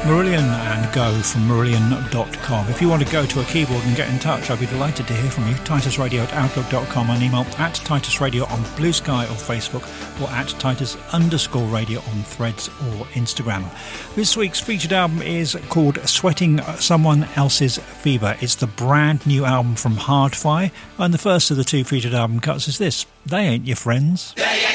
Marillion and Go from Marillion.com. If you want to go to a keyboard and get in touch, I'd be delighted to hear from you. TitusRadio@outlook.com and email at TitusRadio on Blue Sky or Facebook, or at Titus_radio on Threads or Instagram. This week's featured album is called Sweating Someone Else's Fever. It's the brand new album from Hardfire, and the first of the two featured album cuts is this. They Ain't Your Friends. They ain't